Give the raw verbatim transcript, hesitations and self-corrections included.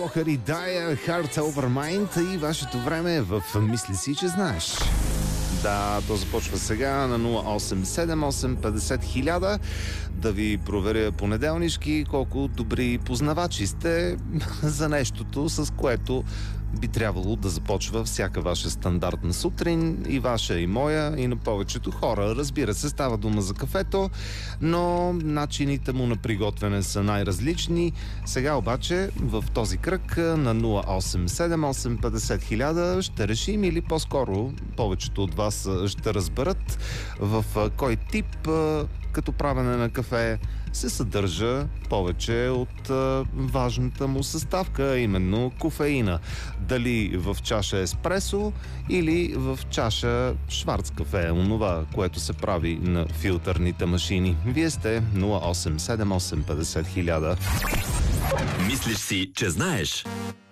Walker и Daya, Heart Over Mind и вашето време е в Мисли си, че знаеш. Да, то започва сега на нула осем седем осем петдесет хиляда. Да ви проверя понеделнишки колко добри познавачи сте за нещото, с което би трябвало да започва всяка ваша стандартна сутрин, и ваша, и моя, и на повечето хора. Разбира се, става дума за кафето, но начините му на приготвяне са най-различни. Сега обаче в този кръг на нула осем седем осем петдесет хиляда ще решим, или по-скоро повечето от вас ще разберат в кой тип като правене на кафе се съдържа повече от а, важната му съставка, именно кофеина. Дали в чаша еспресо или в чаша шварц кафе, онова, което се прави на филтърните машини. Вие сте нула осем седем осем петдесет хиляда. Мислиш си, че знаеш?